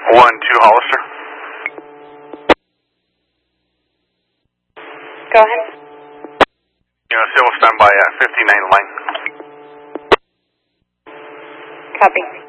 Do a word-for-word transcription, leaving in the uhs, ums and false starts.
One, two, Hollister. Go ahead. You know, still stand by at fifty-nine line. Copy.